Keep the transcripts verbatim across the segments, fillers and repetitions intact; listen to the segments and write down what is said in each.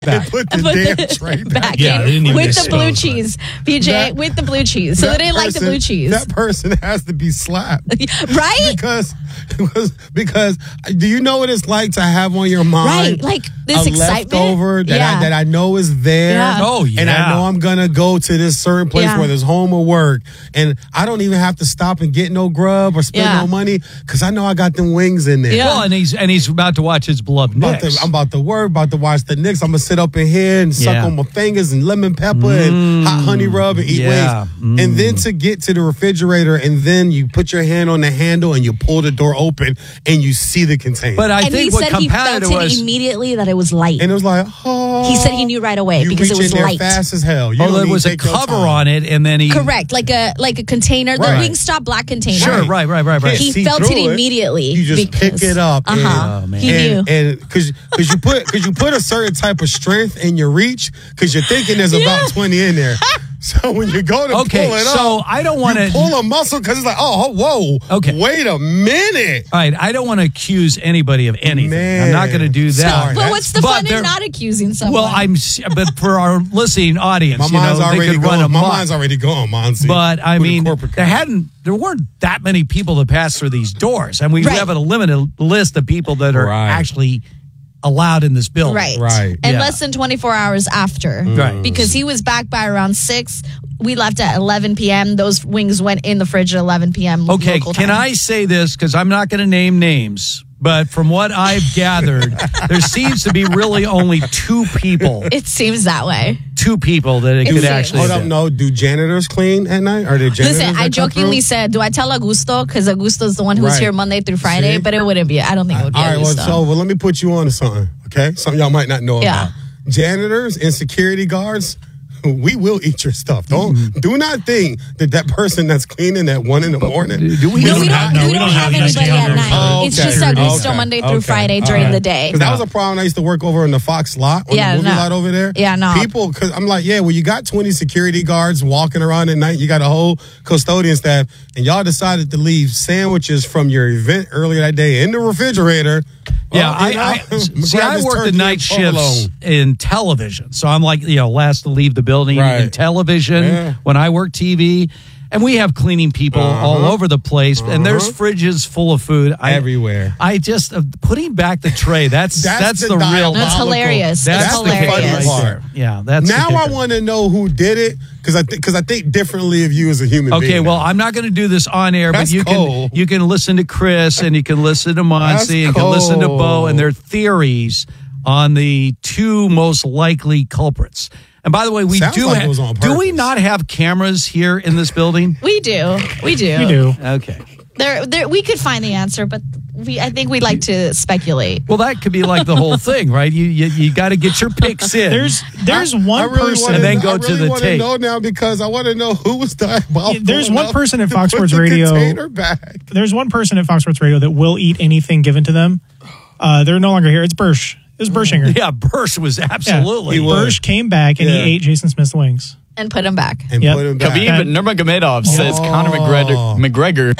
back. Put the Put damn the- tray back back. Yeah, in they didn't even with the blue dispose of it. cheese, P J, That- with the blue cheese. So they That didn't like the person- blue cheese, That person has to be slapped. right? Because, because, because, do you know what it's like to have on your mind Right, like this a excitement? leftover that, Yeah. I, that I know is there? Yeah. Oh, And I yeah. know I'm going to go to this certain place, Yeah. whether it's home or work, and I don't even have to stop and get no grub or spend Yeah. no money because I know I got them wings in there. Yeah. Well, and he's and he's about to watch his beloved I'm about, Knicks. to, I'm about to work, about to watch the Knicks. I'm going to sit up in here and suck Yeah. on my fingers and lemon pepper and hot honey rub and eat yeah. wings. And then to get to the refrigerator and then you put your hand on the handle and you pull the door open and you see the container. But I And he think what said he felt compounded it was immediately that it was light. and it was like, oh. He said he knew right away you because it reach was in there light. fast as hell. You oh, don't there even was a take your cover time. on it, and then he Correct, like a like a container, the Right. Wingstop black container. Sure, right, right, right, right. He See felt through it it. immediately. You just because- pick it up. Uh huh. Oh, man. He and, knew. and because because you put because you put a certain type of strength in your reach because you're thinking there's about twenty in there. So when you go to Okay, pull it so up, I don't want you to pull a muscle because it's like, oh, whoa, Okay. wait a minute. All right, I don't want to accuse anybody of anything. Man. I'm not going to do that. Sorry. But what's the But fun there- in not accusing someone? Well, I'm, s- but for our listening audience, My you know, mind's they already could run gone. My amok. mind's already gone, Monty. But I With a mean, corporate there car. hadn't, there weren't that many people to pass through these doors, and we Right. have a limited list of people that are Right. actually allowed in this building. right, Right. and Yeah. less than twenty-four hours after, Right. Because he was back by around six. We left at eleven p.m. Those wings went in the fridge at eleven p.m. Okay, local can time. I say this? Because I'm not going to name names, but from what I've gathered, there seems to be really only two people, It seems that way. two people that it could seems- actually. Hold up, no. Do janitors clean at night? Are there janitors? Listen, I that come jokingly through? said, do I tell Augusto? Because Augusto's the one who's Right. here Monday through Friday, See? but it wouldn't be. I don't think it would be All right, well, Augusto. so well, let me put you on to something, okay? Something y'all might not know Yeah. about. Janitors and security guards, we will eat your stuff. Don't Mm-hmm. do not think that that person that's cleaning at one in the morning. Do we? no, don't we have- don't, no, we don't have anybody at night. Oh, It's okay. just Augusto Okay. Monday through Okay. Friday All during right. the day. 'Cause that was a problem. I used to work over in the Fox lot on Yeah, the movie no. lot over there. Yeah, no. People, because I'm like, yeah, well, you got twenty security guards walking around at night. You got a whole custodian staff, and y'all decided to leave sandwiches from your event earlier that day in the refrigerator. Yeah, Well, you know, I, I see. grab I this work the turkey night and shifts provolone. in television, so I'm like you know last to leave the building in Right. television Yeah. when I work T V, and we have cleaning people Uh-huh. all over the place, and there's Uh-huh. fridges full of food I, Everywhere. I just uh, putting back the tray. That's that's, That's the, the real. diabolical- That's hilarious. That's, That's the kicker hilarious. right there. Yeah, that's the Now I kicker. want to know who did it because I because I think differently of you as a human being. Okay, well, I'm not going to do this on air, That's but you cool. can you can listen to Chris and you can listen to Monsi That's and you can listen to cool. Bo and their theories on the two most likely culprits. And by the way, we Sounds do like it have, was on do we purpose. not have cameras here in this building? We do. We do. You do. Okay. There, there, we could find the answer, but we, I think we like to speculate. Well, that could be like the whole thing, right? You you, you got to get your picks in. There's there's I one really person. wanna- And then go I to really the wanna tape. know now because I want to know who was diabolical. There's one enough person at to Fox put Sports the Radio- container back. There's one person at Fox Sports Radio that will eat anything given to them. Uh, they're no longer here. It's Bursch. It was Bershinger. yeah, Bursch was absolutely. He was. Bursch came back and Yeah. he ate Jason Smith's wings. And put him back. And Yep. put him back. Khabib- Khabib Nurmagomedov says Oh. Conor McGregor. McGregor.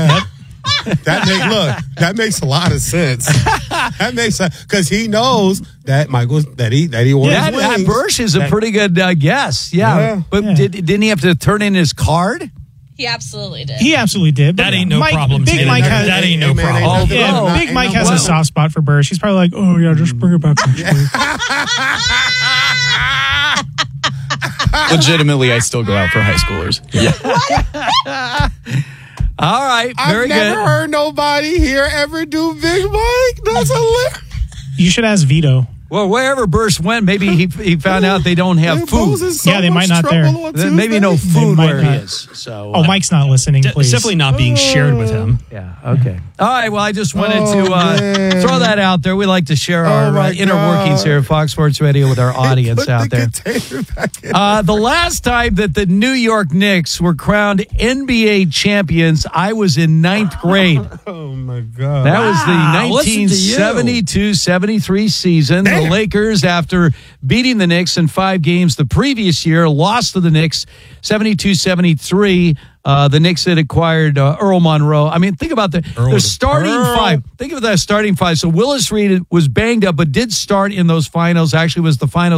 That make look. That makes a lot of sense. That makes sense because he knows that Michael that he that he ordered That, that wings. Bursch is a That- pretty good uh, guess. Yeah, Yeah. but Yeah. Did, didn't he have to turn in his card? He absolutely did. He absolutely did. but That ain't no Mike, problem. Big Taylor. Mike That- has. that ain't no Hey, man, problem. ain't nothing Yeah, wrong. Big Ain't Mike no has a wrong. soft spot for Bursch. He's probably like, oh yeah, just bring it back next week. Legitimately, I still go out for high schoolers. Yeah. All right, very I've never good. heard nobody here ever do Big Mike. That's hilarious. You should ask Vito. Well, wherever Bursch went, maybe he he found out they don't have It food. poses so Yeah, they much might not there. trouble on Then maybe no Tuesday. food might where not. he is. So, Oh, Mike's not listening, It's please. definitely not being shared with him. yeah, okay. All right. Well, I just wanted Oh, to uh, man. throw that out there. We like to share Oh, our my uh, inner God. workings here at Fox Sports Radio with our audience Put out the there. container back in. Uh, the last time that the New York Knicks were crowned N B A champions, I was in ninth grade. Oh my God. That was the Wow, listen to you. nineteen seventy-two seventy-three season. The The Lakers, after beating the Knicks in five games the previous year, lost to the Knicks seventy-two seventy-three. Uh, the Knicks had acquired uh, Earl Monroe. I mean, think about the, Earl their the starting Pearl. five. Think of that starting five. So Willis Reed was banged up, but did start in those finals. Actually, was the finals